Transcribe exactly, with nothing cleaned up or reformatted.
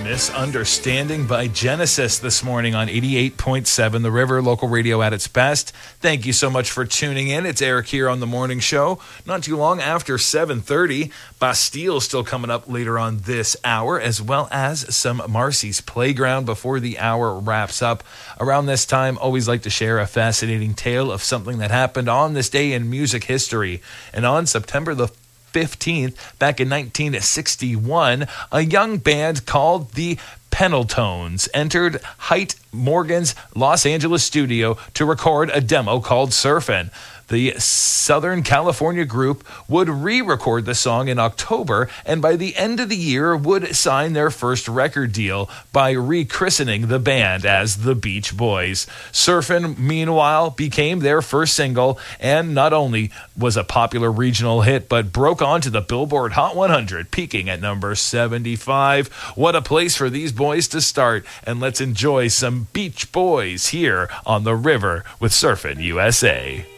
Misunderstanding by Genesis this morning on eighty-eight point seven The River, local radio at its best. Thank you so much for tuning in. It's Eric here on the morning show. Not too long after seven thirty, Bastille still coming up later on this hour, as well as some Marcy's Playground before the hour wraps up. Around this time, always like to share a fascinating tale of something that happened on this day in music history. And on September the fifteenth, back in nineteen sixty-one, a young band called the Pendletones entered Height Morgan's Los Angeles studio to record a demo called Surfin'. The Southern California group would re-record the song in October, and by the end of the year would sign their first record deal by rechristening the band as the Beach Boys. Surfin', meanwhile, became their first single, and not only was a popular regional hit, but broke onto the Billboard Hot one hundred, peaking at number seventy-five. What a place for these boys to start, and let's enjoy some Beach Boys here on The River with Surfin' U S A.